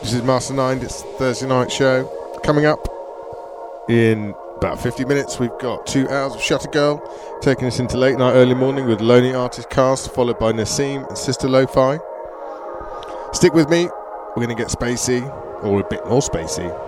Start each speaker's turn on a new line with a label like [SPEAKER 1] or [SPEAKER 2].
[SPEAKER 1] This is Master 9, it's Thursday night show. Coming up in about 50 minutes, we've got 2 hours of Shutter Girl, taking us into late night, early morning with Lonely Artist Cast, followed by Nassim and Sister Lo-Fi. Stick with me, we're going to get spacey, or a bit more spacey.